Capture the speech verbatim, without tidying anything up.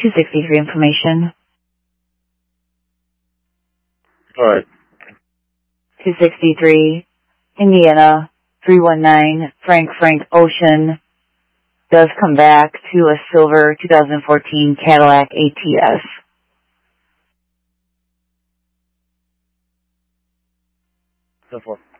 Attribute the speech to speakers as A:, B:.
A: two sixty-three information.
B: All right.
A: two sixty-three, Indiana, three one nine, Frank Frank Ocean, does come back to a silver two thousand fourteen Cadillac A T S.
B: ten four.